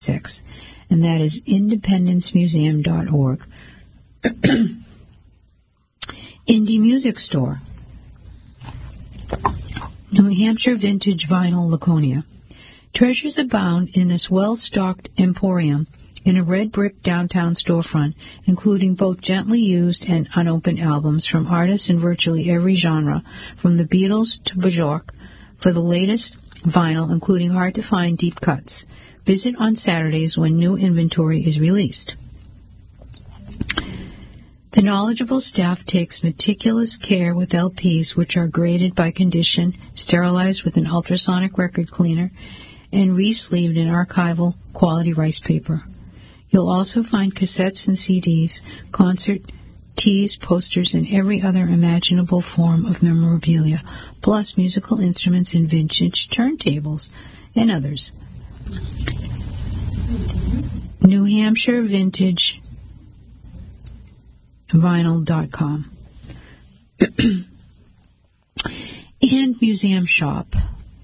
and that is independencemuseum.org. Indie Music Store, New Hampshire Vintage Vinyl, Laconia. Treasures abound in this well-stocked emporium in a red brick downtown storefront, including both gently used and unopened albums from artists in virtually every genre, from the Beatles to Bjork, for the latest vinyl, including hard-to-find deep cuts. Visit on Saturdays when new inventory is released. The knowledgeable staff takes meticulous care with LPs, which are graded by condition, sterilized with an ultrasonic record cleaner, and re-sleeved in archival quality rice paper. You'll also find cassettes and CDs, concert tees, posters, and every other imaginable form of memorabilia, plus musical instruments and vintage turntables, and others. New Hampshire Vintage Vinyl.com. And Museum Shop.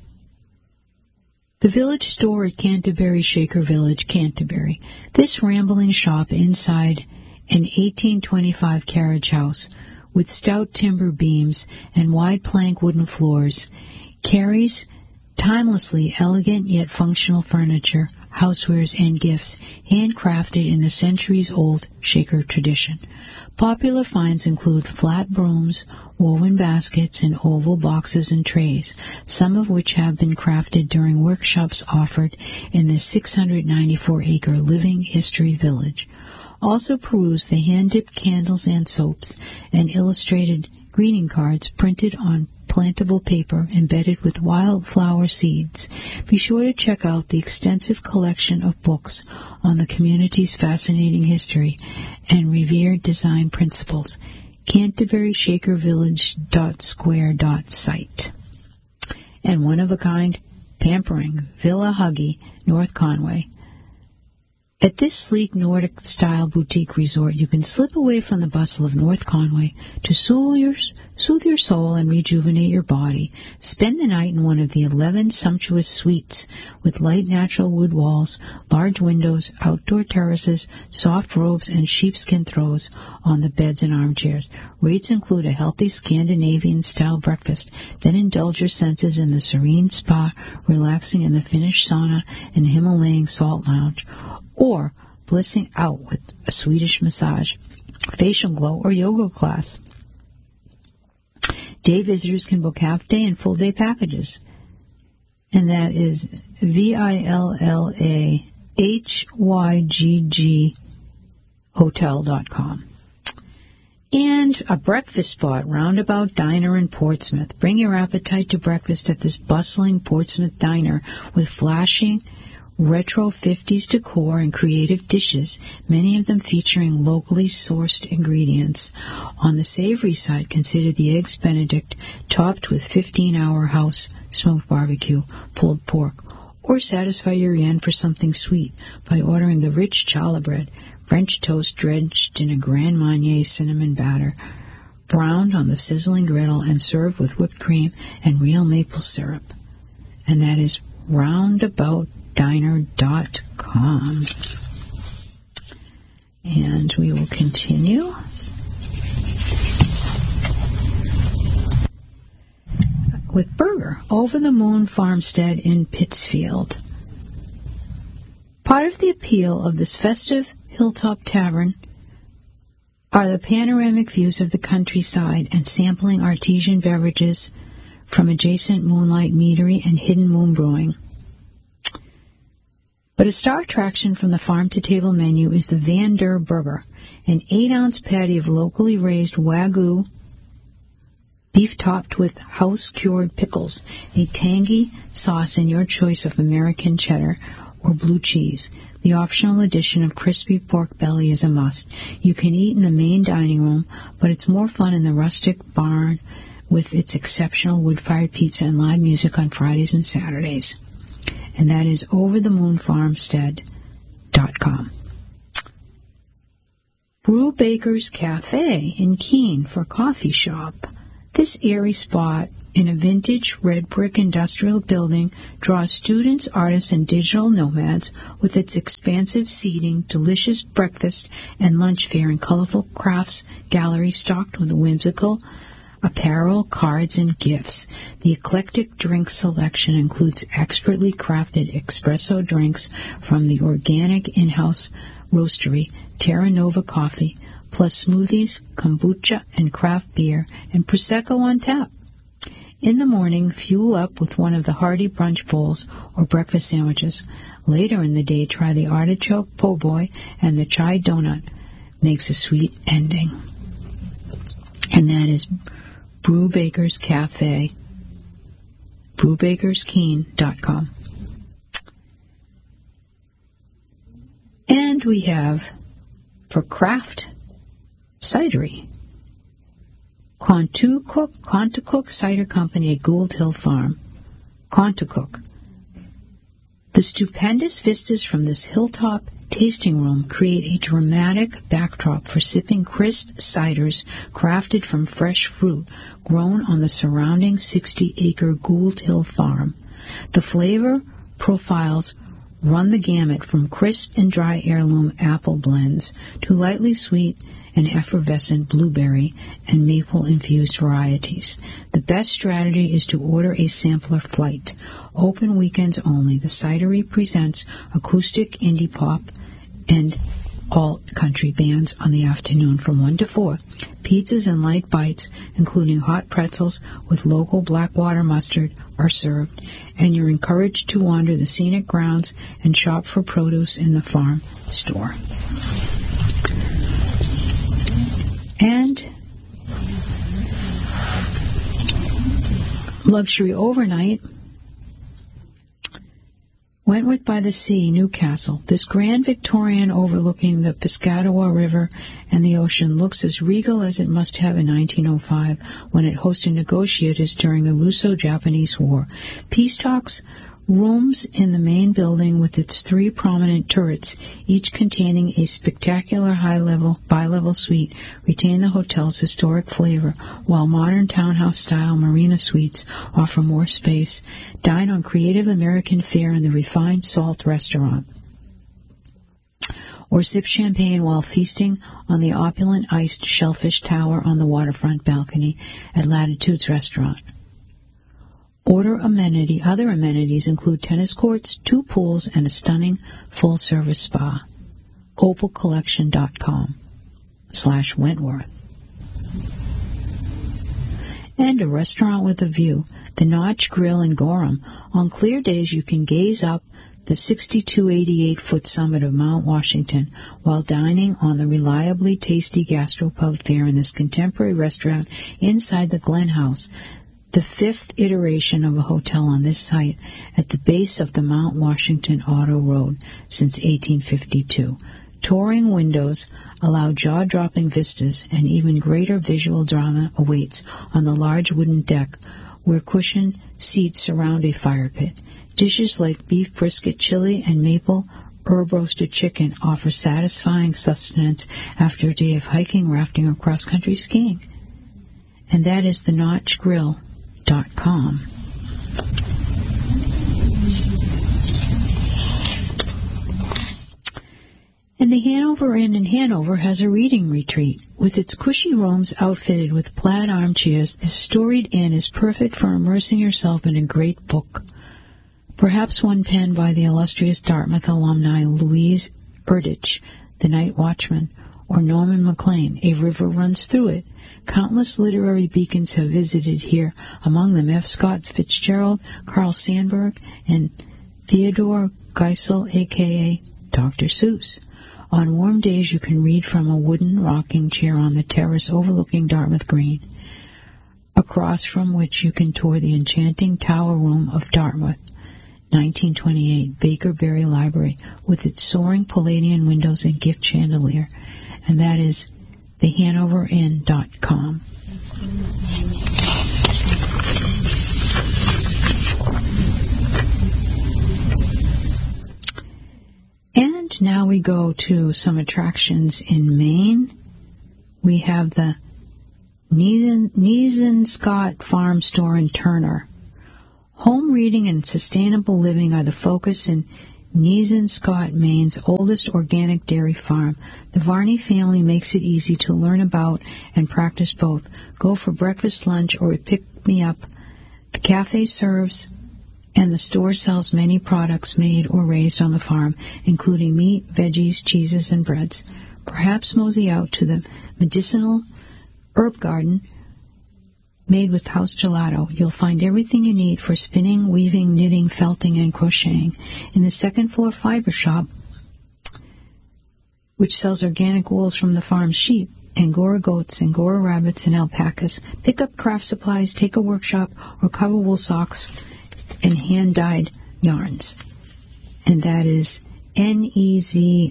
The Village Store at Canterbury Shaker Village, Canterbury. This rambling shop inside an 1825 carriage house with stout timber beams and wide plank wooden floors carries timelessly elegant yet functional furniture, housewares, and gifts handcrafted in the centuries-old Shaker tradition. Popular finds include flat brooms, woven baskets, and oval boxes and trays, some of which have been crafted during workshops offered in the 694-acre Living History Village. Also peruse the hand-dipped candles and soaps and illustrated greeting cards printed on plantable paper embedded with wildflower seeds. Be sure to check out the extensive collection of books on the community's fascinating history and revered design principles. CanterburyShakerVillage.square.site. And one-of-a-kind pampering, Villa Huggy, North Conway. At this sleek Nordic-style boutique resort, you can slip away from the bustle of North Conway to soothe your soul and rejuvenate your body. Spend the night in one of the 11 sumptuous suites with light natural wood walls, large windows, outdoor terraces, soft robes, and sheepskin throws on the beds and armchairs. Rates include a healthy Scandinavian-style breakfast. Then indulge your senses in the serene spa, relaxing in the Finnish sauna and Himalayan salt lounge, or blissing out with a Swedish massage, facial glow, or yoga class. Day visitors can book half-day and full-day packages, and that is VILLAHYGG hotel.com. And a breakfast spot, Roundabout Diner in Portsmouth. Bring your appetite to breakfast at this bustling Portsmouth diner with flashing retro 50s decor and creative dishes, many of them featuring locally sourced ingredients. On the savory side, consider the Eggs Benedict, topped with 15-hour house smoked barbecue, pulled pork. Or satisfy your yen for something sweet by ordering the rich challah bread, French toast drenched in a Grand Marnier cinnamon batter, browned on the sizzling griddle and served with whipped cream and real maple syrup. And that is roundaboutdiner.com. And we will continue. With Burger, Over the Moon Farmstead in Pittsfield. Part of the appeal of this festive hilltop tavern are the panoramic views of the countryside and sampling artesian beverages from adjacent Moonlight Meadery and Hidden Moon Brewing. But a star attraction from the farm-to-table menu is the Van Der Burger, an 8-ounce patty of locally raised Wagyu beef topped with house-cured pickles, a tangy sauce in your choice of American cheddar or blue cheese. The optional addition of crispy pork belly is a must. You can eat in the main dining room, but it's more fun in the rustic barn with its exceptional wood-fired pizza and live music on Fridays and Saturdays. And that is overthemoonfarmstead.com. Brew Baker's Cafe in Keene for coffee shop. This airy spot in a vintage red brick industrial building draws students, artists, and digital nomads with its expansive seating, delicious breakfast and lunch fare, and colorful crafts gallery stocked with whimsical apparel, cards, and gifts. The eclectic drink selection includes expertly crafted espresso drinks from the organic in-house roastery Terra Nova Coffee, plus smoothies, kombucha, and craft beer, and Prosecco on tap. In the morning, fuel up with one of the hearty brunch bowls or breakfast sandwiches. Later in the day, try the artichoke po' boy, and the chai donut makes a sweet ending. And that is Brewbaker's Cafe, brewbakerskeen.com. And we have, for craft cidery, Contoocook Cider Company at Gould Hill Farm. Contoocook. The stupendous vistas from this hilltop tasting room create a dramatic backdrop for sipping crisp ciders crafted from fresh fruit grown on the surrounding 60-acre Gould Hill Farm. The flavor profiles run the gamut from crisp and dry heirloom apple blends to lightly sweet and effervescent blueberry and maple-infused varieties. The best strategy is to order a sampler flight. Open weekends only. The cidery presents acoustic indie pop and alt-country bands on the afternoon from 1 to 4. Pizzas and light bites, including hot pretzels with local Blackwater mustard, are served, and you're encouraged to wander the scenic grounds and shop for produce in the farm store. And luxury overnight, Wentworth by the Sea, Newcastle. This grand Victorian overlooking the Piscataqua River and the ocean looks as regal as it must have in 1905 when it hosted negotiators during the Russo-Japanese War. Peace talks rooms in the main building with its 3 prominent turrets, each containing a spectacular high-level, bi-level suite, retain the hotel's historic flavor, while modern townhouse-style marina suites offer more space. Dine on creative American fare in the refined salt restaurant, or sip champagne while feasting on the opulent iced shellfish tower on the waterfront balcony at Latitude's restaurant. Other amenities include tennis courts, 2 pools, and a stunning full-service spa. opalcollection.com/Wentworth. And a restaurant with a view, the Notch Grill in Gorham. On clear days, you can gaze up the 6,288-foot summit of Mount Washington while dining on the reliably tasty gastropub fare in this contemporary restaurant inside the Glen House, the 5th iteration of a hotel on this site at the base of the Mount Washington Auto Road since 1852. Touring windows allow jaw-dropping vistas, and even greater visual drama awaits on the large wooden deck where cushioned seats surround a fire pit. Dishes like beef brisket, chili, and maple herb-roasted chicken offer satisfying sustenance after a day of hiking, rafting, or cross-country skiing. And that is the NotchGrill.com. And the Hanover Inn in Hanover has a reading retreat. With its cushy rooms outfitted with plaid armchairs, this storied inn is perfect for immersing yourself in a great book. Perhaps one penned by the illustrious Dartmouth alumni Louise Erdrich, The Night Watchman, or Norman MacLean, A River Runs Through It. Countless literary beacons have visited here, among them F. Scott Fitzgerald, Carl Sandburg, and Theodore Geisel, a.k.a. Dr. Seuss. On warm days, you can read from a wooden rocking chair on the terrace overlooking Dartmouth Green, across from which you can tour the enchanting Tower Room of Dartmouth, 1928 Baker Berry Library, with its soaring Palladian windows and gift chandelier. And that is thehanoverinn.com. And now we go to some attractions in Maine. We have the Neeson Scott Farm Store in Turner. Home reading and sustainable living are the focus in Neeson Scott, Maine's oldest organic dairy farm. The Varney family makes it easy to learn about and practice both. Go for breakfast, lunch, or pick me up. The cafe serves and the store sells many products made or raised on the farm, including meat, veggies, cheeses, and breads. Perhaps mosey out to the medicinal herb garden made with house gelato. You'll find everything you need for spinning, weaving, knitting, felting, and crocheting. In the second floor fiber shop, which sells organic wools from the farm's sheep, Angora goats, Angora rabbits, and alpacas. Pick up craft supplies, take a workshop, or cover wool socks and hand-dyed yarns. And that is NEZINSCOT,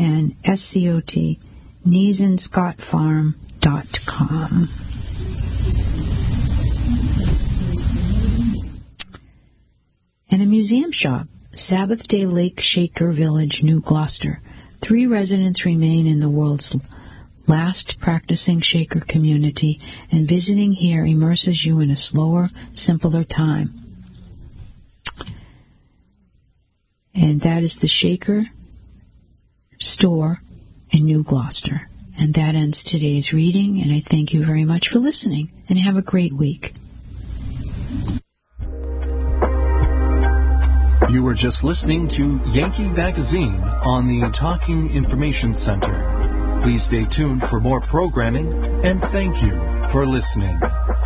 NeesonScottFarm.com. And a museum shop, Sabbath Day Lake Shaker Village, New Gloucester. 3 residents remain in the world's last practicing Shaker community, and visiting here immerses you in a slower, simpler time. And that is the Shaker store in New Gloucester. And that ends today's reading, and I thank you very much for listening, and have a great week. You were just listening to Yankee Magazine on the Talking Information Center. Please stay tuned for more programming, and thank you for listening.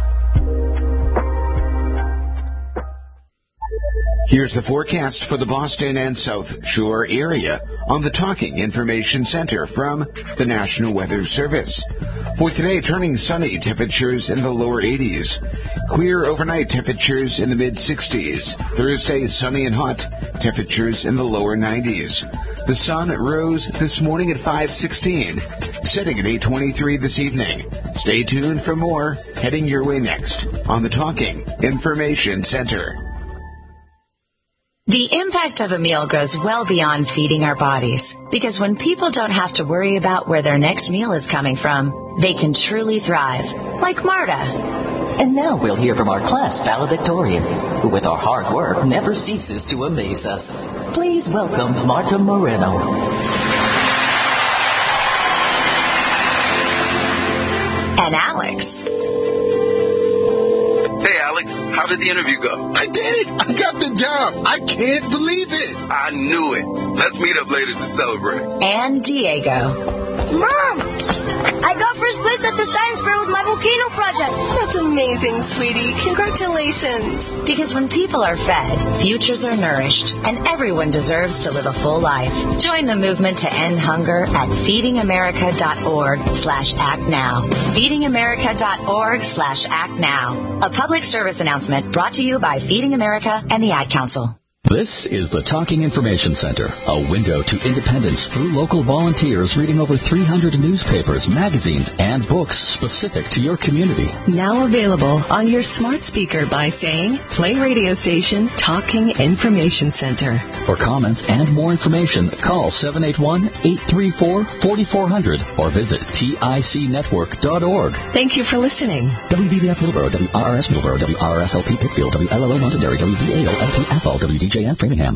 Here's the forecast for the Boston and South Shore area on the Talking Information Center from the National Weather Service. For today, turning sunny, temperatures in the lower 80s. Clear overnight, temperatures in the mid-60s. Thursday, sunny and hot, temperatures in the lower 90s. The sun rose this morning at 5:16, setting at 8:23 this evening. Stay tuned for more heading your way next on the Talking Information Center. The impact of a meal goes well beyond feeding our bodies, because when people don't have to worry about where their next meal is coming from, they can truly thrive, like Marta. And now we'll hear from our class valedictorian, who with our hard work never ceases to amaze us. Please welcome Marta Moreno. And Alex. Hey, Alex, how did the interview go? I did it! I got the job! I can't believe it! I knew it. Let's meet up later to celebrate. And Diego. Mom! I got first place at the science fair with my volcano project. That's amazing, sweetie. Congratulations. Because when people are fed, futures are nourished, and everyone deserves to live a full life. Join the movement to end hunger at feedingamerica.org/actnow. feedingamerica.org/actnow. A public service announcement brought to you by Feeding America and the Ad Council. This is the Talking Information Center, a window to independence through local volunteers reading over 300 newspapers, magazines, and books specific to your community. Now available on your smart speaker by saying, play radio station Talking Information Center. For comments and more information, call 781-834-4400 or visit ticnetwork.org. Thank you for listening. WBBF Middleborough, WRRS Middleborough, WRSLP Pittsfield, WLLO Londonderry, WVAO LP Athol, WDJN Framingham.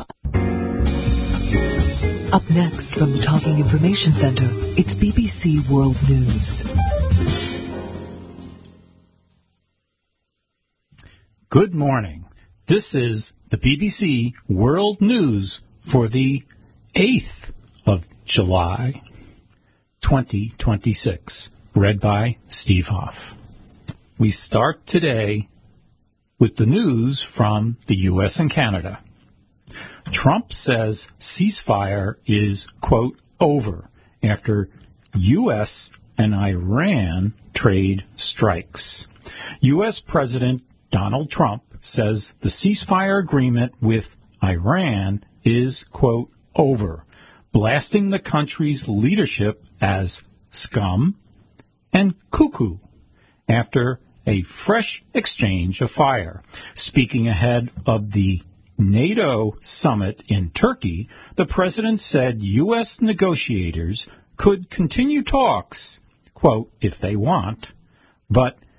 Up next from the Talking Information Center, it's BBC World News. Good morning. This is the BBC World News for the 8th of July, 2026, read by Steve Hoff. We start today with the news from the U.S. and Canada. Trump says ceasefire is, quote, over after U.S. and Iran trade strikes. U.S. President Donald Trump says the ceasefire agreement with Iran is, quote, over, blasting the country's leadership as scum and cuckoo after a fresh exchange of fire. Speaking ahead of the NATO summit in Turkey, the president said U.S. negotiators could continue talks, quote, if they want, but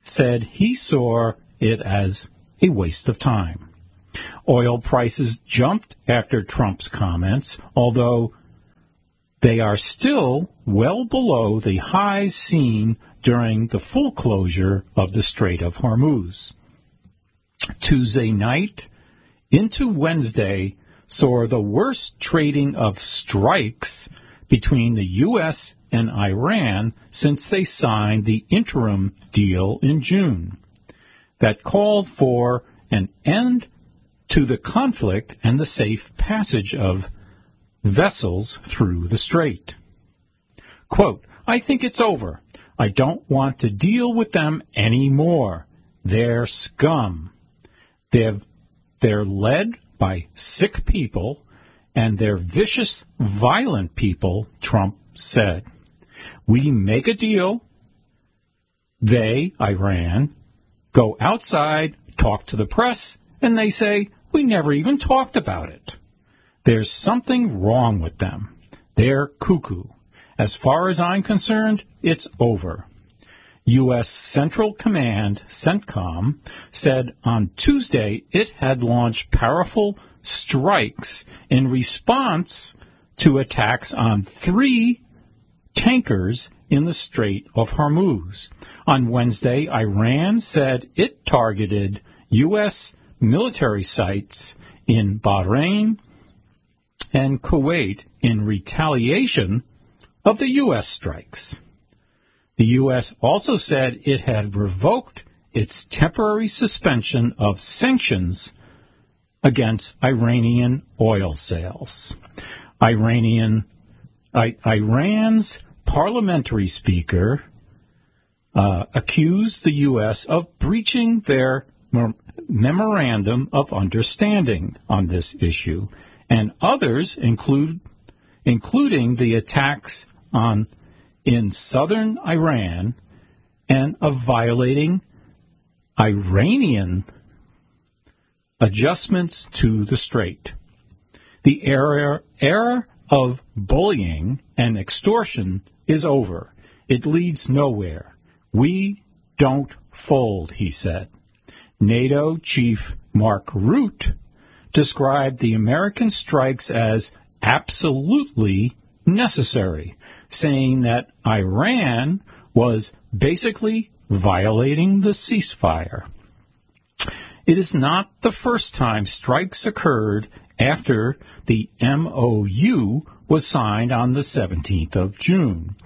said he saw it as a waste of time. Oil prices jumped after Trump's comments, although they are still well below the highs seen during the full closure of the Strait of Hormuz. Tuesday night into Wednesday saw the worst trading of strikes between the U.S. and Iran since they signed the interim deal in June that called for an end to the conflict and the safe passage of vessels through the strait. Quote, I think it's over. I don't want to deal with them anymore. They're scum. They're led by sick people, and they're vicious, violent people, Trump said. We make a deal. They, Iran, go outside, talk to the press, and they say, we never even talked about it. There's something wrong with them. They're cuckoo. As far as I'm concerned, it's over. U.S. Central Command, CENTCOM, said on Tuesday it had launched powerful strikes in response to attacks on 3 tankers in the Strait of Hormuz. On Wednesday, Iran said it targeted U.S. military sites in Bahrain and Kuwait in retaliation of the U.S. strikes. The U.S. also said it had revoked its temporary suspension of sanctions against Iranian oil sales. Iran's parliamentary speaker accused the U.S. of breaching their memorandum of understanding on this issue, and others, including the attacks in southern Iran and of violating Iranian adjustments to the strait. The era of bullying and extortion is over. It leads nowhere. We don't fold, he said. NATO Chief Mark Rutte described the American strikes as absolutely necessary, saying that Iran was basically violating the ceasefire. It is not the first time strikes occurred after the MOU was signed on the 17th of June.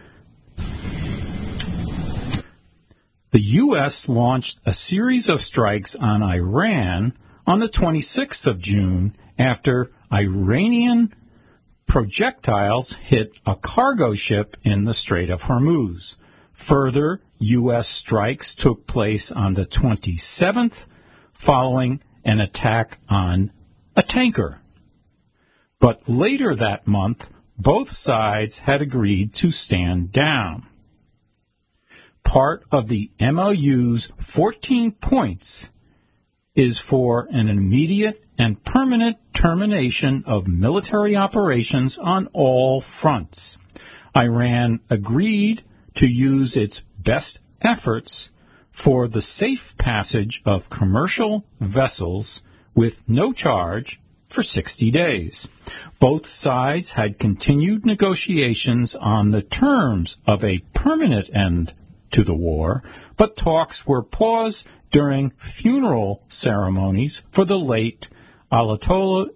The U.S. launched a series of strikes on Iran on the 26th of June after Iranian projectiles hit a cargo ship in the Strait of Hormuz. Further, U.S. strikes took place on the 27th following an attack on a tanker. But later that month, both sides had agreed to stand down. Part of the MOU's 14 points is for an immediate and permanent termination of military operations on all fronts. Iran agreed to use its best efforts for the safe passage of commercial vessels with no charge for 60 days. Both sides had continued negotiations on the terms of a permanent end to the war, but talks were paused during funeral ceremonies for the late Ayatollah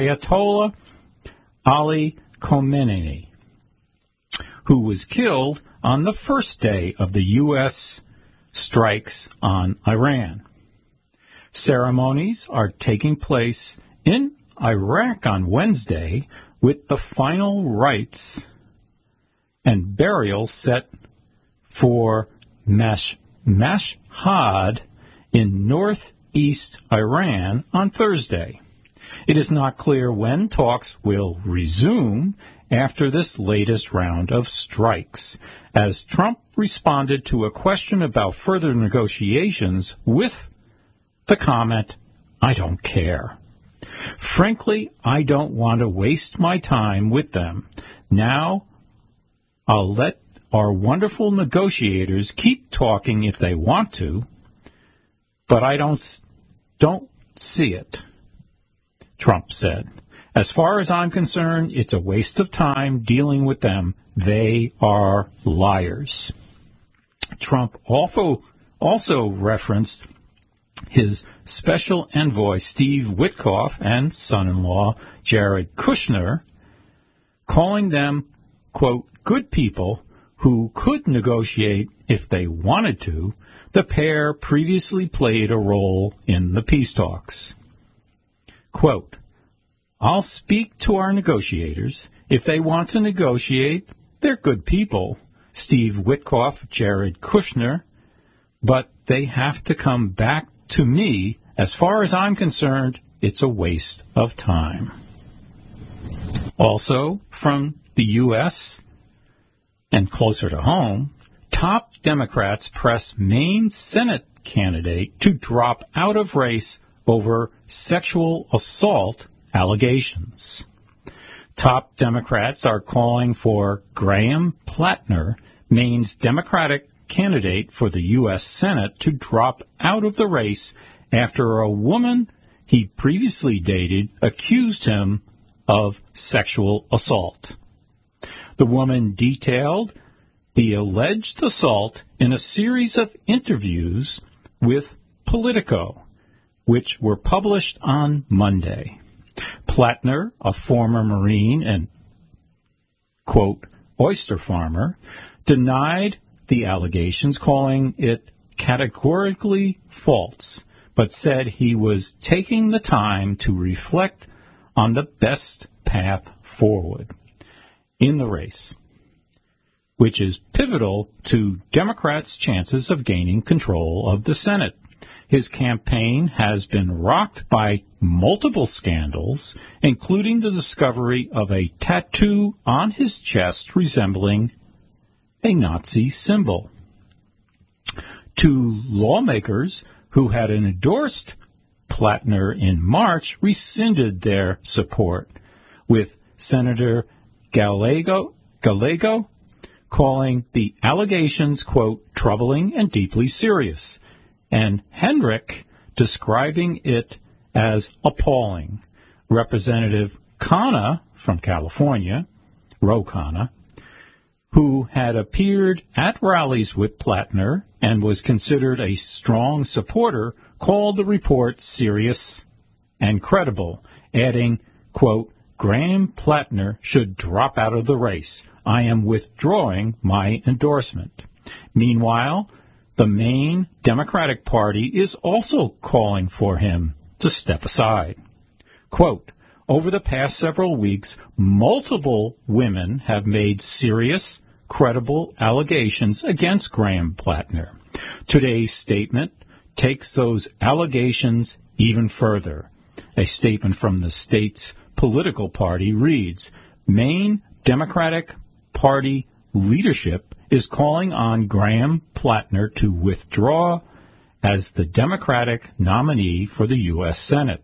Ali Khamenei, who was killed on the first day of the U.S. strikes on Iran. Ceremonies are taking place in Iraq on Wednesday, with the final rites and burial set for Mashhad in northeast Iran on Thursday. It is not clear when talks will resume after this latest round of strikes, as Trump responded to a question about further negotiations with the comment, "I don't care. Frankly, I don't want to waste my time with them. Now, I'll let our wonderful negotiators keep talking if they want to, but I don't see it, Trump said. As far as I'm concerned, it's a waste of time dealing with them. They are liars. Trump also referenced his special envoy, Steve Witkoff, and son-in-law, Jared Kushner, calling them, quote, good people who could negotiate if they wanted to. The pair previously played a role in the peace talks. Quote, I'll speak to our negotiators. If they want to negotiate, they're good people, Steve Witkoff, Jared Kushner, but they have to come back to me. As far as I'm concerned, it's a waste of time. Also, from the U.S. and closer to home, top Democrats press Maine Senate candidate to drop out of race over sexual assault allegations. Top Democrats are calling for Graham Plattner, Maine's Democratic candidate for the U.S. Senate, to drop out of the race after a woman he previously dated accused him of sexual assault. The woman detailed the alleged assault in a series of interviews with Politico, which were published on Monday. Plattner, a former Marine and, quote, oyster farmer, denied the allegations, calling it categorically false, but said he was taking the time to reflect on the best path forward in the race, which is pivotal to Democrats' chances of gaining control of the Senate. His campaign has been rocked by multiple scandals, including the discovery of a tattoo on his chest resembling a Nazi symbol. Two lawmakers who had endorsed Plattner in March rescinded their support, with Senator Gallego calling the allegations, quote, troubling and deeply serious, and Hendrick describing it as appalling. Representative Khanna from California, Ro Khanna, who had appeared at rallies with Plattner and was considered a strong supporter, called the report serious and credible, adding, quote, Graham Plattner should drop out of the race. I am withdrawing my endorsement. Meanwhile, the Maine Democratic Party is also calling for him to step aside. Quote, over the past several weeks, multiple women have made serious, credible allegations against Graham Plattner. Today's statement takes those allegations even further. A statement from the state's political party reads, Maine Democratic Party leadership is calling on Graham Plattner to withdraw as the Democratic nominee for the U.S. Senate.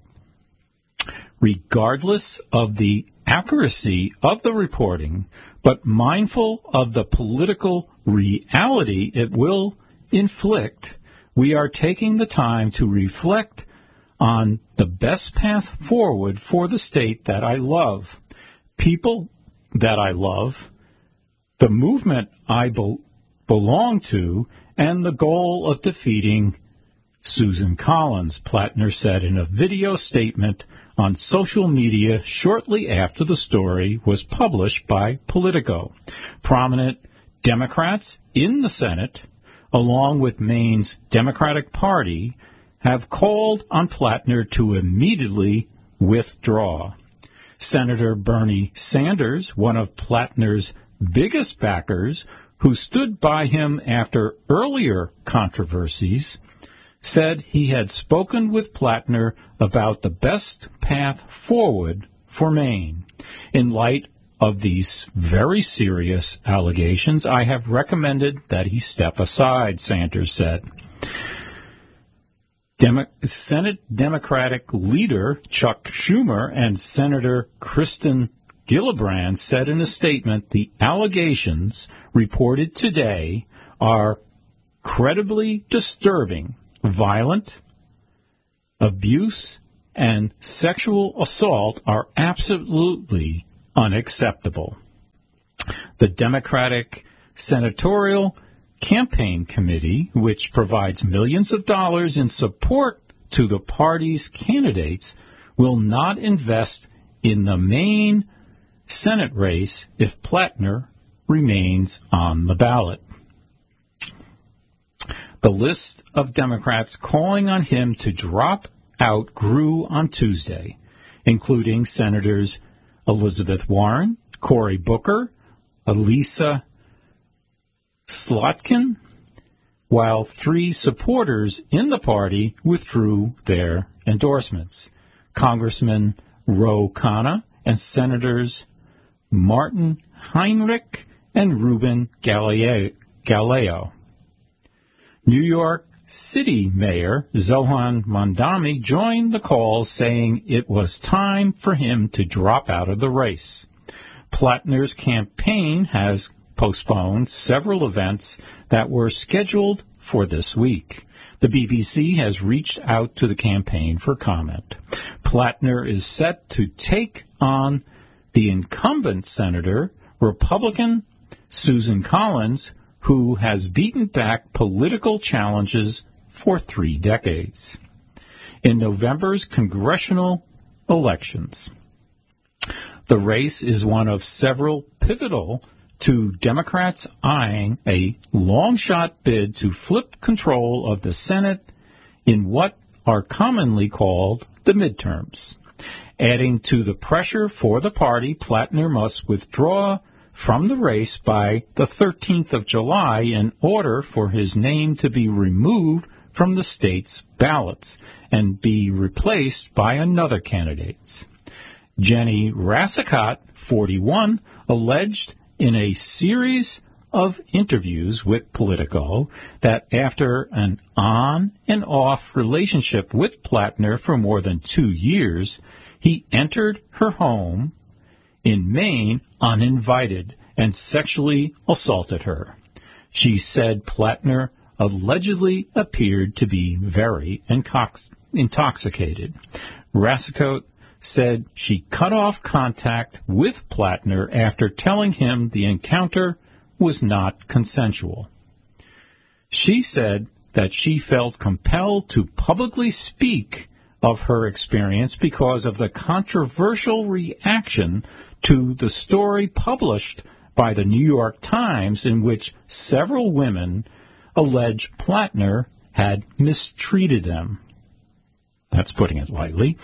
Regardless of the accuracy of the reporting, but mindful of the political reality it will inflict, we are taking the time to reflect on the best path forward for the state that I love, people that I love, the movement I belong to, and the goal of defeating Susan Collins, Plattner said in a video statement on social media shortly after the story was published by Politico. Prominent Democrats in the Senate, along with Maine's Democratic Party, have called on Plattner to immediately withdraw. Senator Bernie Sanders, one of Plattner's biggest backers, who stood by him after earlier controversies, said he had spoken with Plattner about the best path forward for Maine. In light of these very serious allegations, I have recommended that he step aside, Sanders said. Senate Democratic leader Chuck Schumer and Senator Kristen Gillibrand said in a statement the allegations reported today are credibly disturbing, violent, abuse, and sexual assault are absolutely unacceptable. The Democratic Senatorial Campaign Committee, which provides millions of dollars in support to the party's candidates, will not invest in the main Senate race if Plattner remains on the ballot. The list of Democrats calling on him to drop out grew on Tuesday, including Senators Elizabeth Warren, Cory Booker, Elisa Slotkin, while 3 supporters in the party withdrew their endorsements: Congressman Ro Khanna and Senators Martin Heinrich and Ruben Galeo. New York City Mayor Zohran Mamdani joined the call, saying it was time for him to drop out of the race. Plattner's campaign has postponed several events that were scheduled for this week. The BBC has reached out to the campaign for comment. Plattner is set to take on the incumbent senator, Republican Susan Collins, who has beaten back political challenges for 3 decades. In November's congressional elections, the race is one of several pivotal to Democrats eyeing a long-shot bid to flip control of the Senate in what are commonly called the midterms. Adding to the pressure for the party, Plattner must withdraw from the race by the 13th of July in order for his name to be removed from the state's ballots and be replaced by another candidate's. Jenny Rassicot, 41, alleged in a series of interviews with Politico that after an on and off relationship with Plattner for more than 2 years, he entered her home in Maine uninvited and sexually assaulted her. She said Plattner allegedly appeared to be very intoxicated. Rassicot said she cut off contact with Plattner after telling him the encounter was not consensual. She said that she felt compelled to publicly speak of her experience because of the controversial reaction to the story published by the New York Times in which several women allege Plattner had mistreated them. That's putting it lightly.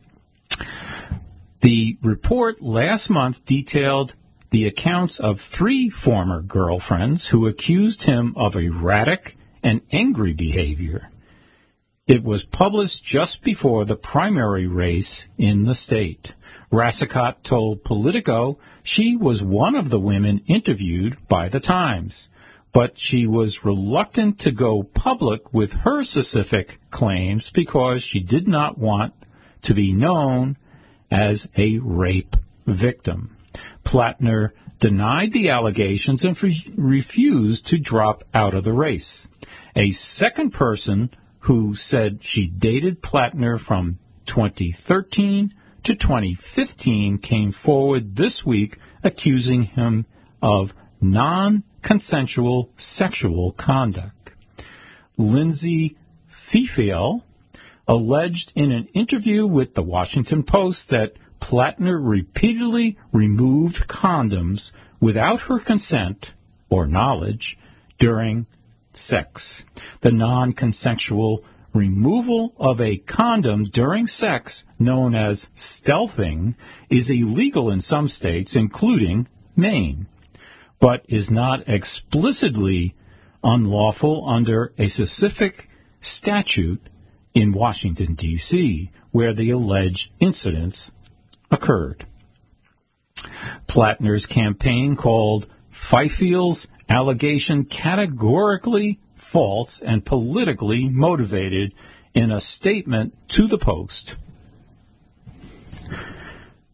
The report last month detailed the accounts of 3 former girlfriends who accused him of erratic and angry behavior. It was published just before the primary race in the state. Rassicot told Politico she was one of the women interviewed by the Times, but she was reluctant to go public with her specific claims because she did not want to be known as a rape victim. Plattner denied the allegations and refused to drop out of the race. A second person who said she dated Plattner from 2013 to 2015 came forward this week accusing him of non-consensual sexual conduct. Lindsay Fifiel alleged in an interview with the Washington Post that Plattner repeatedly removed condoms without her consent or knowledge during sex. The non-consensual removal of a condom during sex, known as stealthing, is illegal in some states, including Maine, but is not explicitly unlawful under a specific statute in Washington, D.C., where the alleged incidents occurred. Plattner's campaign called Fifiel's allegation categorically false and politically motivated in a statement to the Post.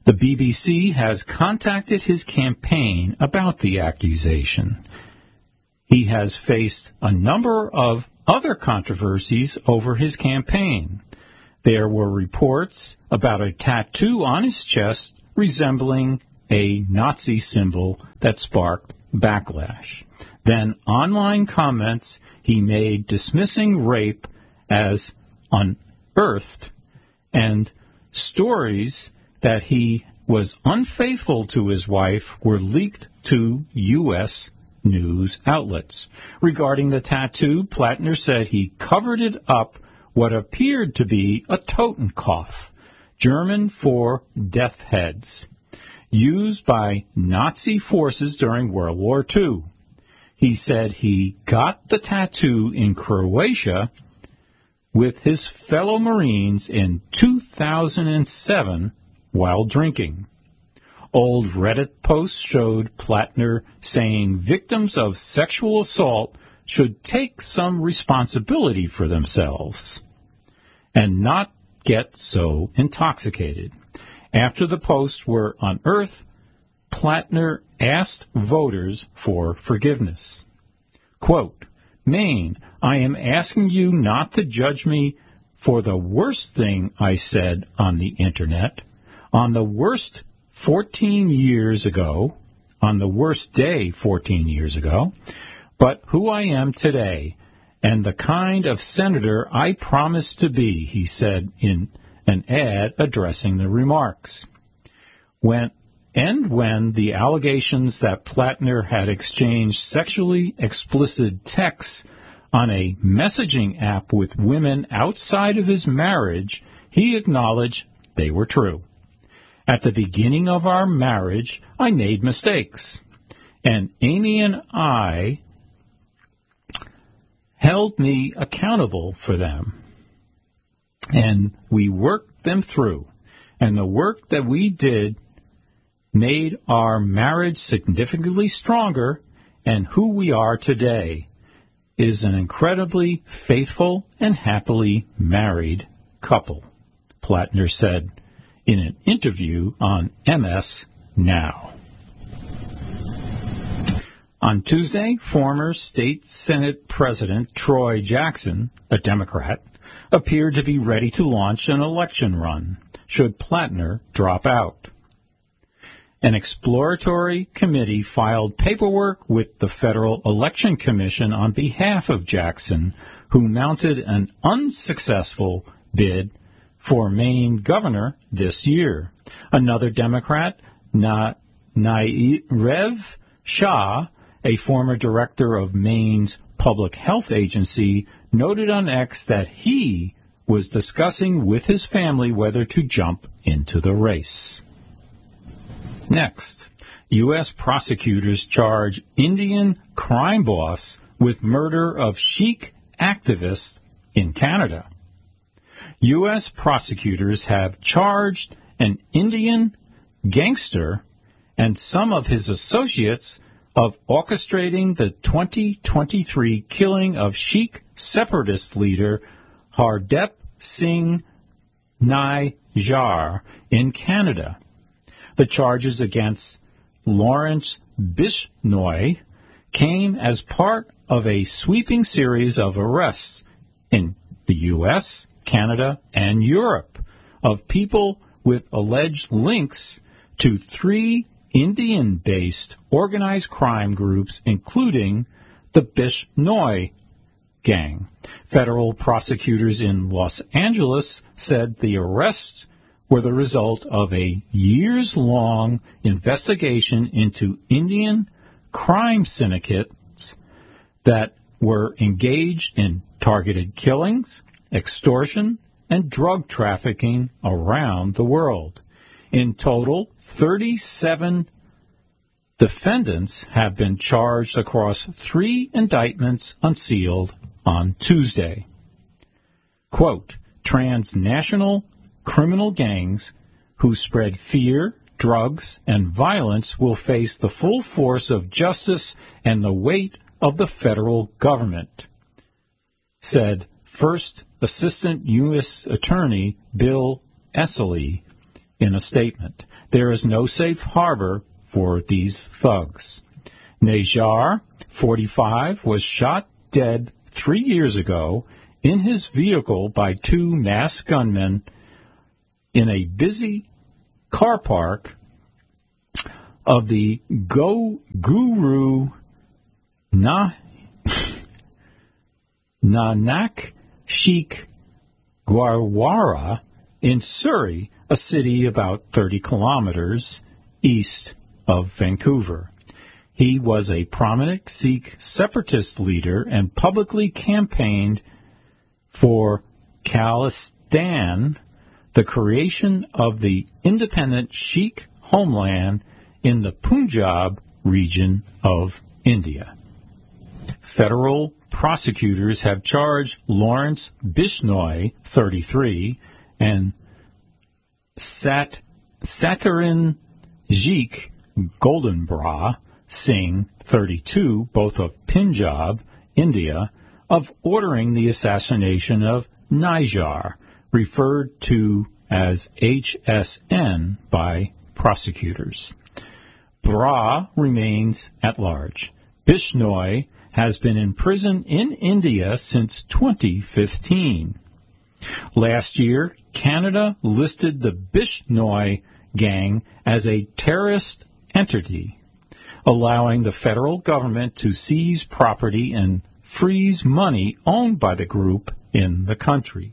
The BBC has contacted his campaign about the accusation. He has faced a number of other controversies over his campaign. There were reports about a tattoo on his chest resembling a Nazi symbol that sparked backlash. Then online comments he made dismissing rape as unearthed, and stories that he was unfaithful to his wife were leaked to U.S. news outlets. Regarding the tattoo, Plattner said he covered it up what appeared to be a Totenkopf, German for death heads, used by Nazi forces during World War II. He said he got the tattoo in Croatia with his fellow Marines in 2007 while drinking. Old Reddit posts showed Plattner saying victims of sexual assault should take some responsibility for themselves and not get so intoxicated. After the posts were unearthed, Plattner asked voters for forgiveness. Quote, Maine, I am asking you not to judge me for the worst thing I said on the Internet, on the worst 14 years ago, on the worst day 14 years ago, but who I am today and the kind of senator I promise to be, he said in an ad addressing the remarks. When the allegations that Plattner had exchanged sexually explicit texts on a messaging app with women outside of his marriage, he acknowledged they were true. At the beginning of our marriage, I made mistakes, and Amy and I held me accountable for them, and we worked them through, and the work that we did made our marriage significantly stronger, and who we are today is an incredibly faithful and happily married couple, Plattner said in an interview on MS Now. On Tuesday, former State Senate President Troy Jackson, a Democrat, appeared to be ready to launch an election run should Plattner drop out. An exploratory committee filed paperwork with the Federal Election Commission on behalf of Jackson, who mounted an unsuccessful bid for Maine governor this year. Another Democrat, Nairev Shah, a former director of Maine's public health agency, noted on X that he was discussing with his family whether to jump into the race. Next, U.S. prosecutors charge Indian crime boss with murder of Sikh activist in Canada. U.S. prosecutors have charged an Indian gangster and some of his associates of orchestrating the 2023 killing of Sikh separatist leader Hardeep Singh Nijjar in Canada. The charges against Lawrence Bishnoi came as part of a sweeping series of arrests in the U.S., Canada, and Europe of people with alleged links to 3 Indian-based organized crime groups, including the Bishnoi gang. Federal prosecutors in Los Angeles said the arrests were the result of a years-long investigation into Indian crime syndicates that were engaged in targeted killings, extortion, and drug trafficking around the world. In total, 37 defendants have been charged across 3 indictments unsealed on Tuesday. Quote, transnational criminal gangs who spread fear, drugs, and violence will face the full force of justice and the weight of the federal government, said First Assistant U.S. Attorney Bill Esseley in a statement. there is no safe harbor for these thugs. Najar, 45, was shot dead 3 years ago in his vehicle by 2 masked gunmen in a busy car park of the Guru Nanak Sheikh Gurdwara in Surrey, a city about 30 kilometers east of Vancouver. He was a prominent Sikh separatist leader and publicly campaigned for Khalistan, the creation of the independent Sikh homeland in the Punjab region of India. Federal prosecutors have charged Lawrence Bishnoi, 33, and Satarinjit Goldenbra Singh, 32, both of Punjab, India, of ordering the assassination of Najar, referred to as HSN by prosecutors. Bra remains at large. Bishnoi has been in prison in India since 2015. Last year, Canada listed the Bishnoi gang as a terrorist entity, allowing the federal government to seize property and freeze money owned by the group in the country.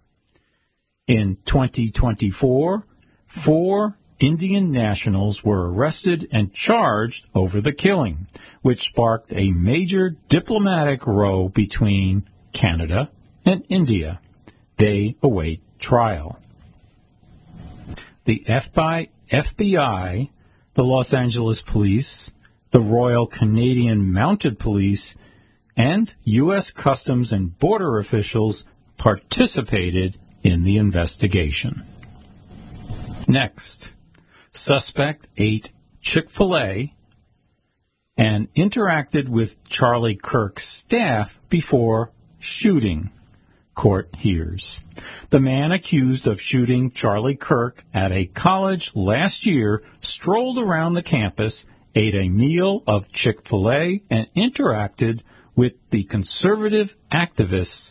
In 2024, 4 Indian nationals were arrested and charged over the killing, which sparked a major diplomatic row between Canada and India. They await trial. The FBI, the Los Angeles Police, the Royal Canadian Mounted Police, and U.S. Customs and Border officials participated in the investigation. Next, suspect ate Chick-fil-A and interacted with Charlie Kirk's staff before shooting, court hears. The man accused of shooting Charlie Kirk at a college last year strolled around the campus, ate a meal of Chick-fil-A, and interacted with the conservative activists'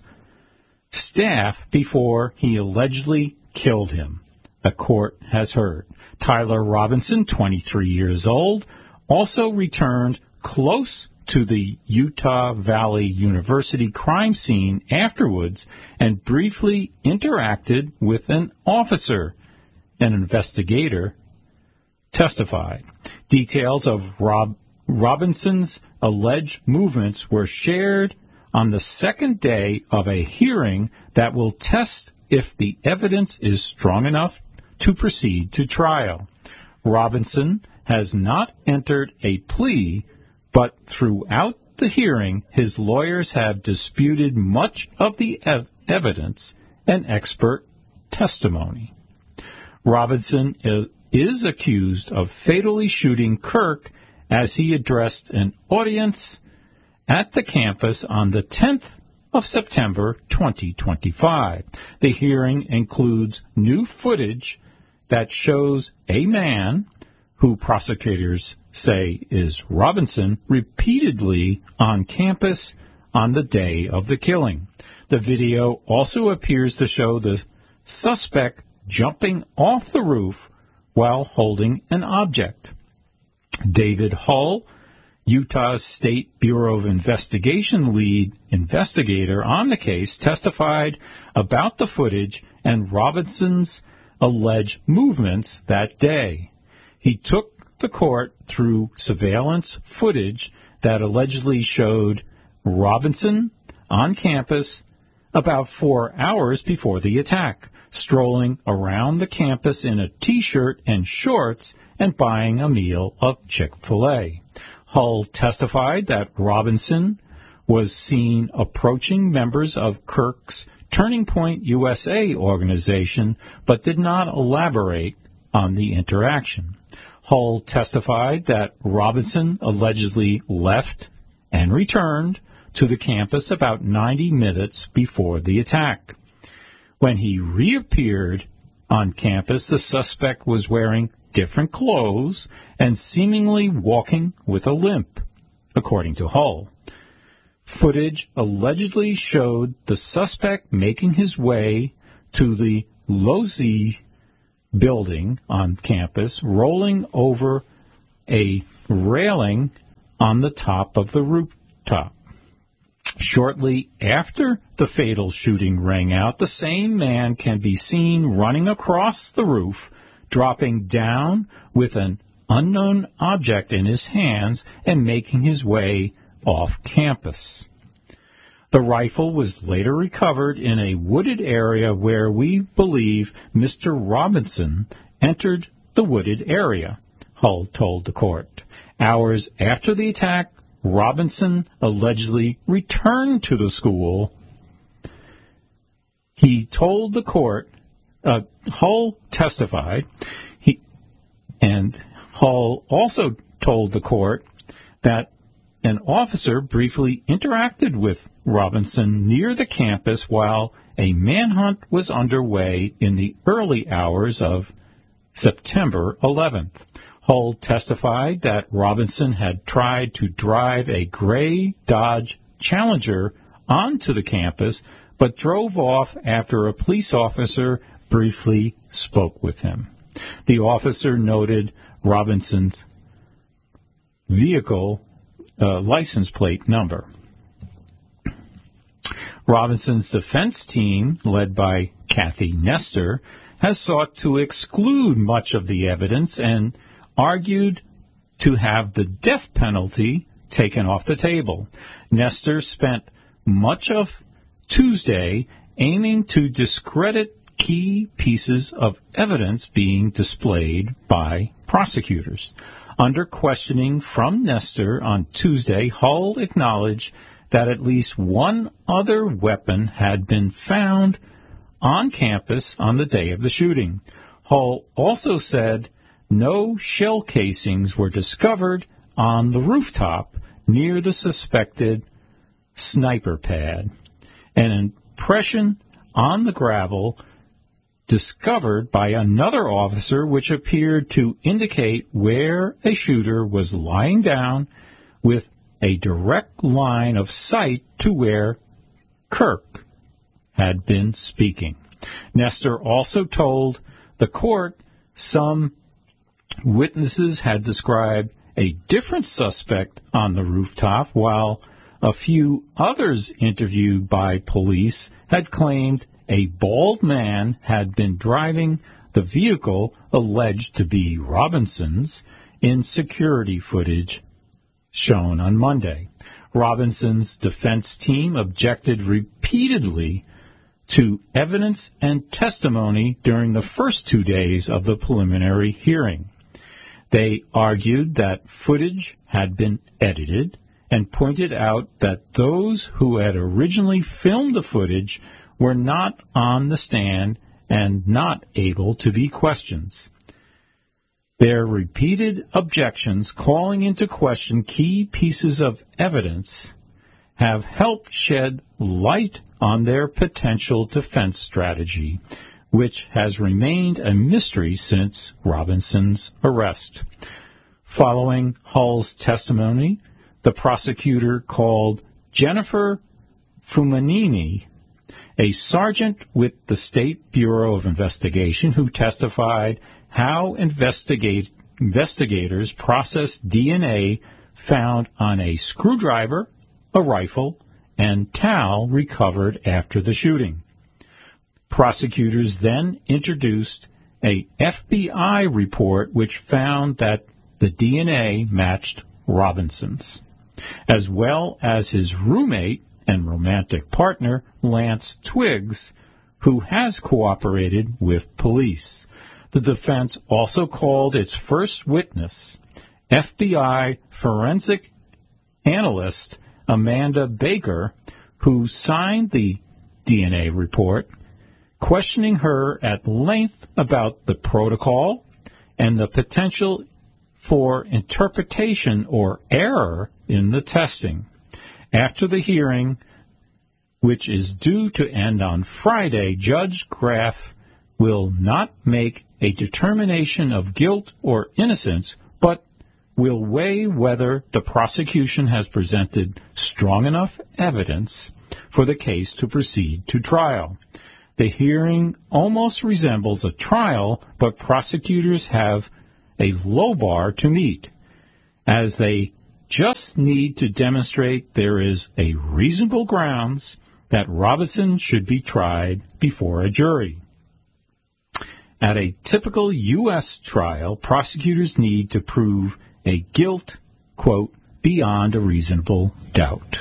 staff before he allegedly killed him, the court has heard. Tyler Robinson, 23 years old, also returned close to the Utah Valley University crime scene afterwards and briefly interacted with an officer. An investigator testified. Details of Robinson's alleged movements were shared on the second day of a hearing that will test if the evidence is strong enough to proceed to trial. Robinson has not entered a plea, but throughout the hearing, his lawyers have disputed much of the evidence and expert testimony. Robinson is accused of fatally shooting Kirk as he addressed an audience at the campus on the 10th of September 2025. The hearing includes new footage that shows a man, who prosecutors say is Robinson, repeatedly on campus on the day of the killing. The video also appears to show the suspect jumping off the roof while holding an object. David Hull, Utah's State Bureau of Investigation lead investigator on the case, testified about the footage and Robinson's alleged movements that day. He took the court through surveillance footage that allegedly showed Robinson on campus about 4 hours before the attack, strolling around the campus in a T-shirt and shorts and buying a meal of Chick-fil-A. Hull testified that Robinson was seen approaching members of Kirk's Turning Point USA organization, but did not elaborate on the interaction. Hull testified that Robinson allegedly left and returned to the campus about 90 minutes before the attack. When he reappeared on campus, the suspect was wearing different clothes and seemingly walking with a limp, according to Hull. Footage allegedly showed the suspect making his way to the Losey building on campus, rolling over a railing on the top of the rooftop. Shortly after the fatal shooting rang out, the same man can be seen running across the roof, dropping down with an unknown object in his hands and making his way off campus. The rifle was later recovered in a wooded area where we believe Mr. Robinson entered the wooded area, Hull told the court. Hours after the attack, Robinson allegedly returned to the school. He told the court, Hull testified, and Hull also told the court that an officer briefly interacted with Robinson near the campus while a manhunt was underway in the early hours of September 11th. Hull testified that Robinson had tried to drive a gray Dodge Challenger onto the campus, but drove off after a police officer briefly spoke with him. The officer noted Robinson's vehicle license plate number. Robinson's defense team, led by Kathy Nestor, has sought to exclude much of the evidence and argued to have the death penalty taken off the table. Nestor spent much of Tuesday aiming to discredit key pieces of evidence being displayed by prosecutors. Under questioning from Nestor on Tuesday, Hull acknowledged that at least one other weapon had been found on campus on the day of the shooting. Hull also said no shell casings were discovered on the rooftop near the suspected sniper pad. An impression on the gravel discovered by another officer which appeared to indicate where a shooter was lying down with a direct line of sight to where Kirk had been speaking. Nestor also told the court some witnesses had described a different suspect on the rooftop, while a few others interviewed by police had claimed a bald man had been driving the vehicle alleged to be Robinson's in security footage shown on Monday. Robinson's defense team objected repeatedly to evidence and testimony during the first 2 days of the preliminary hearing. They argued that footage had been edited and pointed out that those who had originally filmed the footage were not on the stand and not able to be questioned. Their repeated objections calling into question key pieces of evidence have helped shed light on their potential defense strategy, which has remained a mystery since Robinson's arrest. Following Hull's testimony, the prosecutor called Jennifer Fumanini, a sergeant with the State Bureau of Investigation, who testified how investigators processed DNA found on a screwdriver, a rifle, and towel recovered after the shooting. Prosecutors then introduced a FBI report which found that the DNA matched Robinson's, as well as his roommate and romantic partner, Lance Twiggs, who has cooperated with police. The defense also called its first witness, FBI forensic analyst Amanda Baker, who signed the DNA report, questioning her at length about the protocol and the potential for interpretation or error in the testing. After the hearing, which is due to end on Friday, Judge Graff will not make a determination of guilt or innocence, but will weigh whether the prosecution has presented strong enough evidence for the case to proceed to trial. The hearing almost resembles a trial, but prosecutors have a low bar to meet, as they just need to demonstrate there is a reasonable grounds that Robinson should be tried before a jury. At a typical U.S. trial, prosecutors need to prove a guilt, quote, beyond a reasonable doubt.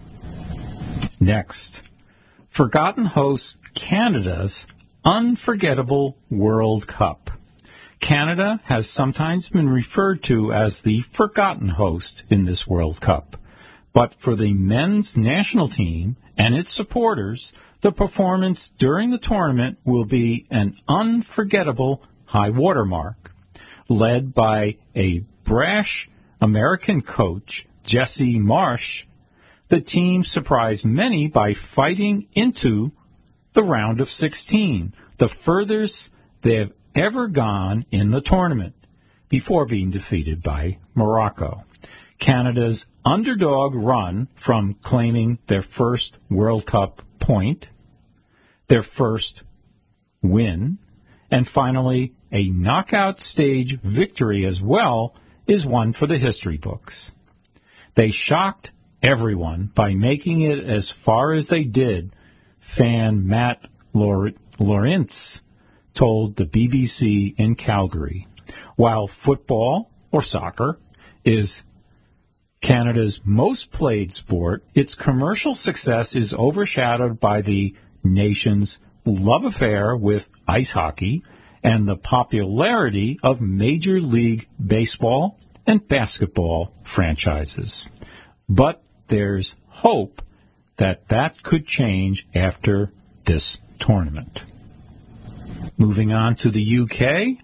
Next, forgotten hosts Canada's unforgettable World Cup. Canada has sometimes been referred to as the forgotten host in this World Cup. But for the men's national team and its supporters, the performance during the tournament will be an unforgettable high watermark. Led by a brash American coach, Jesse Marsh, the team surprised many by fighting into the round of 16, the furthest they have ever gone in the tournament, before being defeated by Morocco. Canada's underdog run from claiming their first World Cup point, their first win, and finally a knockout stage victory as well is one for the history books. They shocked everyone by making it as far as they did, fan Matt Lawrence told the BBC in Calgary. While football, or soccer, is Canada's most played sport, its commercial success is overshadowed by the nation's love affair with ice hockey and the popularity of Major League Baseball and basketball franchises. But there's hope that that could change after this tournament. Moving on to the UK,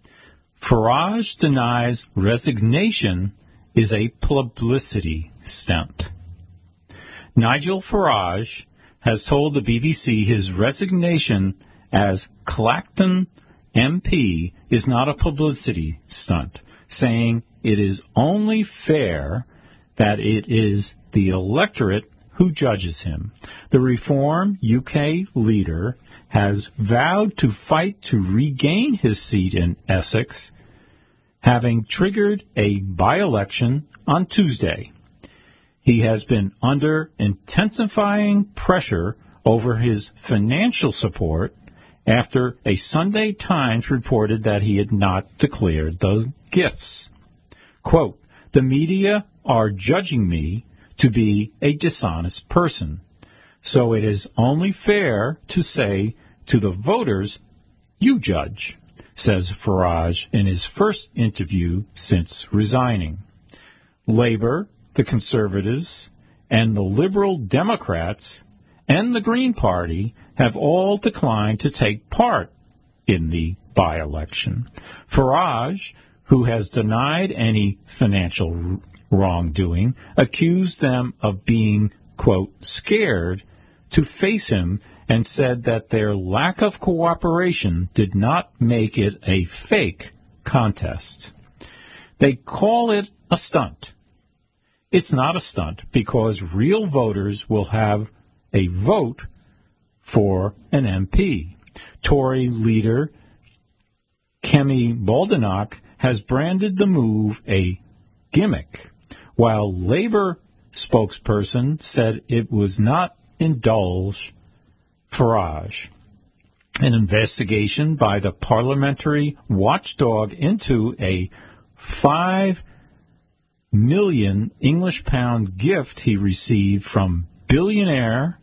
Farage denies resignation is a publicity stunt. Nigel Farage has told the BBC his resignation as Clacton MP is not a publicity stunt, saying it is only fair that it is the electorate who judges him. The Reform UK leader has vowed to fight to regain his seat in Essex, having triggered a by-election on Tuesday. He has been under intensifying pressure over his financial support after a Sunday Times reported that he had not declared the gifts. Quote, "The media are judging me to be a dishonest person, so it is only fair to say to the voters, you judge," says Farage in his first interview since resigning. Labour, the Conservatives, and the Liberal Democrats and the Green Party have all declined to take part in the by-election. Farage, who has denied any financial wrongdoing, accused them of being, quote, scared to face him and said that their lack of cooperation did not make it a fake contest. They call it a stunt. It's not a stunt because real voters will have a vote for an MP. Tory leader Kemi Badenoch has branded the move a gimmick, while Labour spokesperson said it was not indulge Farage. An investigation by the parliamentary watchdog into a £5 million English pound gift he received from billionaire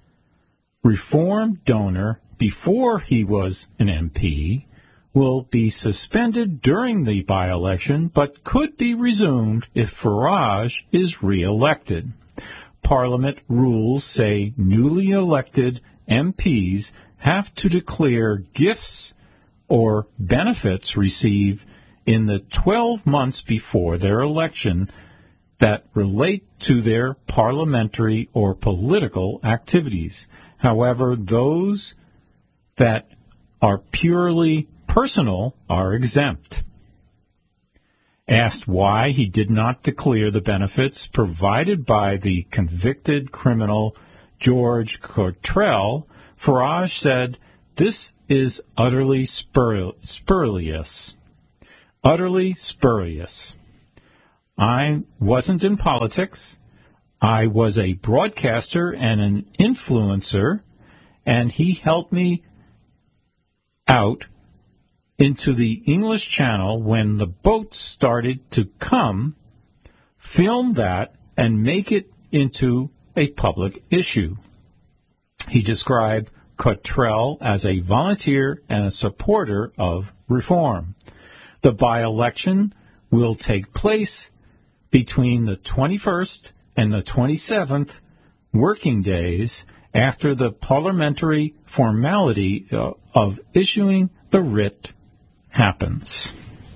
Reform donor before he was an MP will be suspended during the by-election but could be resumed if Farage is re-elected. Parliament rules say newly elected MPs have to declare gifts or benefits received in the 12 months before their election that relate to their parliamentary or political activities. However, those that are purely personal are exempt. Asked why he did not declare the benefits provided by the convicted criminal George Cottrell, Farage said, "This is utterly spurious. Utterly spurious. I wasn't in politics. I was a broadcaster and an influencer, and he helped me out into the English Channel when the boats started to come, film that, and make it into a public issue." He described Cottrell as a volunteer and a supporter of reform. The by-election will take place between the 21st and the 27th working days after the parliamentary formality of issuing the writ happens.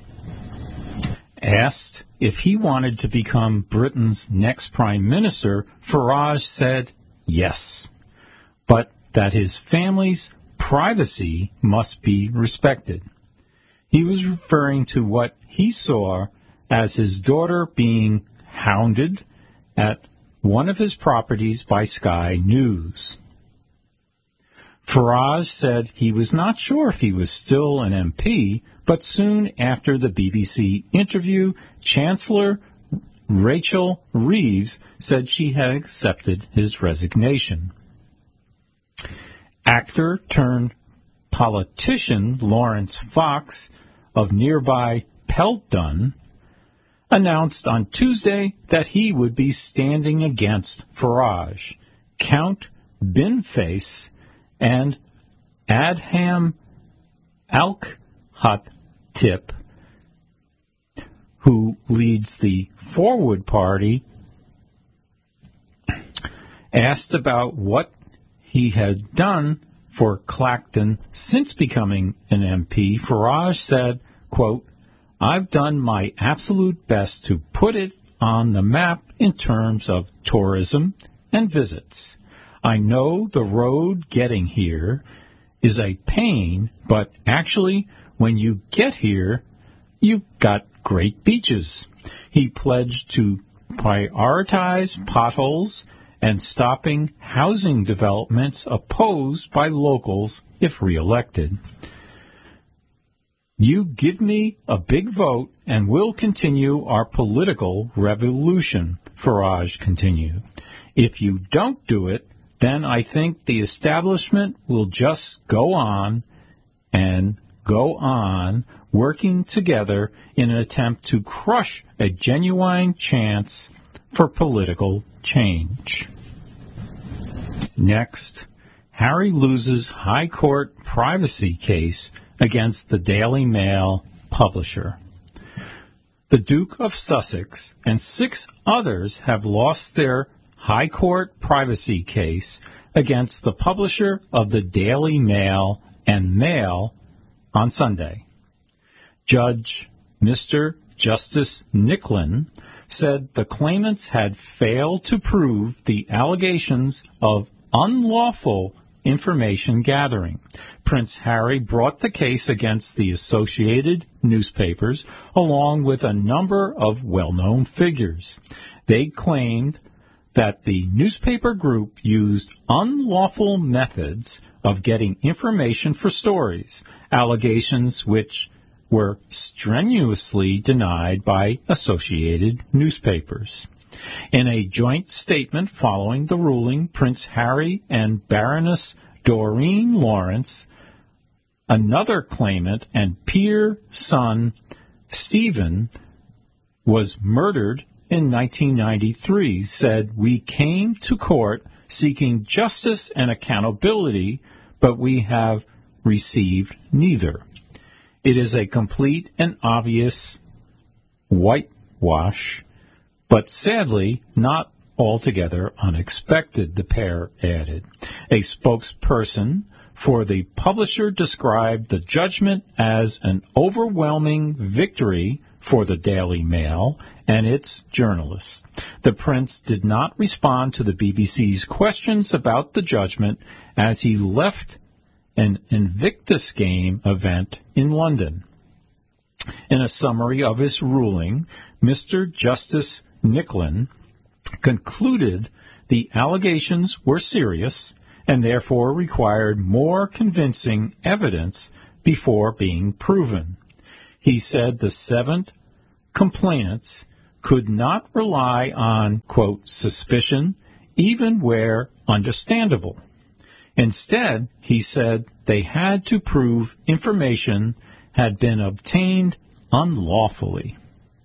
Asked if he wanted to become Britain's next prime minister, Farage said yes, but that his family's privacy must be respected. He was referring to what he saw as his daughter being hounded at one of his properties by Sky News. Farage said he was not sure if he was still an MP, but soon after the BBC interview, Chancellor Rachel Reeves said she had accepted his resignation. Actor turned politician Lawrence Fox of nearby Pelton announced on Tuesday that he would be standing against Farage, Count Binface, and Adham Al-Khatib, who leads the Forward Party. Asked about what he had done for Clacton since becoming an MP, Farage said, quote, "I've done my absolute best to put it on the map in terms of tourism and visits. I know the road getting here is a pain, but actually, when you get here, you've got great beaches." He pledged to prioritize potholes and stopping housing developments opposed by locals if reelected. "You give me a big vote and we'll continue our political revolution," Farage continued. "If you don't do it, then I think the establishment will just go on and go on working together in an attempt to crush a genuine chance for political change." Next, Harry loses High Court privacy case against the Daily Mail publisher. The Duke of Sussex and 6 others have lost their High Court privacy case against the publisher of the Daily Mail and Mail on Sunday. Judge Mr. Justice Nicklin said the claimants had failed to prove the allegations of unlawful information gathering. Prince Harry brought the case against the Associated Newspapers along with a number of well-known figures. They claimed that the newspaper group used unlawful methods of getting information for stories, allegations which were strenuously denied by Associated Newspapers. In a joint statement following the ruling, Prince Harry and Baroness Doreen Lawrence, another claimant and peer son, Stephen, was murdered in 1993, said, "We came to court seeking justice and accountability, but we have received neither. It is a complete and obvious whitewash, but sadly not altogether unexpected," the pair added. A spokesperson for the publisher described the judgment as an overwhelming victory for the Daily Mail and its journalists. The prince did not respond to the BBC's questions about the judgment as he left an Invictus Game event in London. In a summary of his ruling, Mr. Justice Nicklin concluded the allegations were serious and therefore required more convincing evidence before being proven. He said the 7 complainants could not rely on, quote, suspicion, even where understandable. Instead, he said they had to prove information had been obtained unlawfully.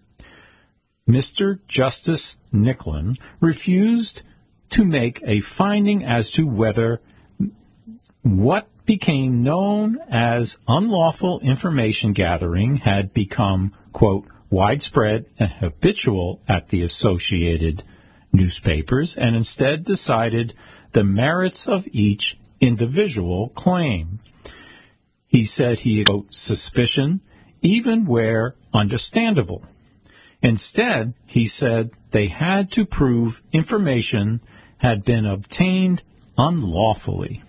Mr. Justice Nicklin refused to make a finding as to whether what became known as unlawful information gathering had become, quote, widespread and habitual at the Associated newspapers, and instead decided the merits of each individual claim. He said he, quote, suspicion, even where understandable. Instead, he said they had to prove information had been obtained unlawfully.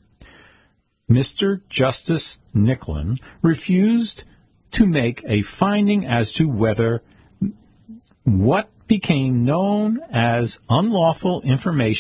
Mr. Justice Nicklin refused to make a finding as to whether what became known as unlawful information